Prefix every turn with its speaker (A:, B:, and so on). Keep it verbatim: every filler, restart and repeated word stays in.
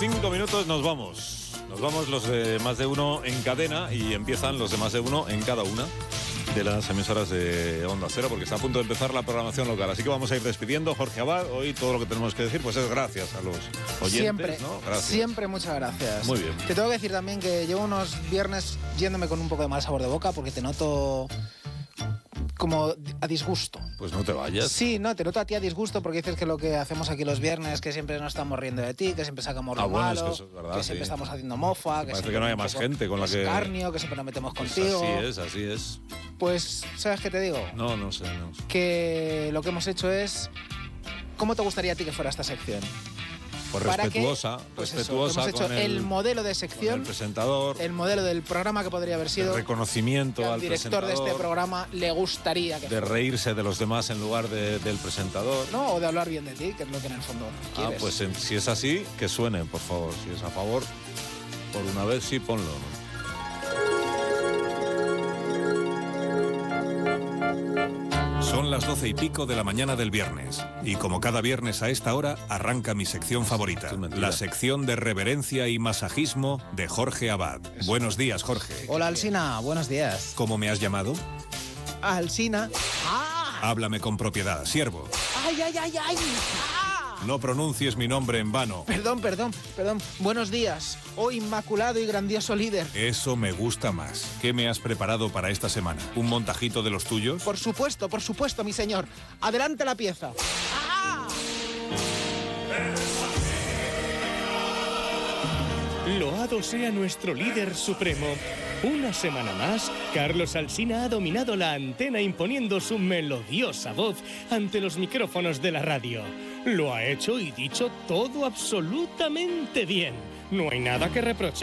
A: cinco minutos nos vamos. Nos vamos los de Más de Uno en cadena y empiezan los de Más de Uno en cada una de las emisoras de Onda Cero, porque está a punto de empezar la programación local. Así que vamos a ir despidiendo. Jorge Abad, hoy todo lo que tenemos que decir pues es gracias a los oyentes,
B: siempre,
A: ¿no? Gracias.
B: Siempre muchas gracias.
A: Muy bien.
B: Te tengo que decir también que llevo unos viernes yéndome con un poco de mal sabor de boca porque te noto como a disgusto.
A: Pues no te vayas.
B: Sí, no, te noto a ti a disgusto porque dices que lo que hacemos aquí los viernes, que siempre nos estamos riendo de ti, que siempre sacamos lo
A: Ah, bueno,
B: malo,
A: es que eso es verdad,
B: que siempre
A: sí.
B: estamos haciendo mofa, que,
A: Parece
B: siempre
A: que no haya
B: un
A: más
B: poco
A: gente con la que-
B: escarnio, que siempre nos metemos
A: Pues
B: contigo.
A: así es, así es.
B: Pues, ¿sabes qué te digo?
A: No, no sé, no sé.
B: Que lo que hemos hecho es... ¿Cómo te gustaría a ti que fuera esta sección?
A: Pues
B: Para
A: respetuosa,
B: que, pues
A: respetuosa
B: eso, hemos hecho
A: con el,
B: el modelo de
A: con
B: sección,
A: el presentador,
B: el modelo del programa que podría haber
A: el
B: sido,
A: reconocimiento
B: que al
A: al
B: director de
A: presentador,
B: este programa le gustaría que
A: de
B: fuera.
A: reírse de los demás en lugar de- del presentador.
B: No, o de hablar bien de ti, que es lo que en el fondo
A: Ah,
B: quieres.
A: pues en- si es así, que suene, por favor. Si es a favor, por una vez sí, ponlo, ¿no?
C: Son las doce y pico de la mañana del viernes. Y como cada viernes a esta hora, arranca mi sección favorita.
A: Esto es mentira.
C: La sección de reverencia y masajismo de Jorge Abad. Buenos días, Jorge.
B: Hola, Alsina, buenos días.
C: ¿Cómo me has llamado?
B: Alsina. ¡Ah!
C: Háblame con propiedad, siervo.
B: ¡Ay, ay, ay, ay! ¡Ah!
C: No pronuncies mi nombre en vano.
B: Perdón, perdón, perdón. Buenos días, oh inmaculado y grandioso líder.
C: Eso me gusta más. ¿Qué me has preparado para esta semana? ¿Un montajito de los tuyos?
B: Por supuesto, por supuesto, mi señor. Adelante la pieza. ¡Ah!
D: Loado sea nuestro líder supremo. Una semana más, Carlos Alsina ha dominado la antena imponiendo su melodiosa voz ante los micrófonos de la radio. Lo ha hecho y dicho todo absolutamente bien. No hay nada que reprochar.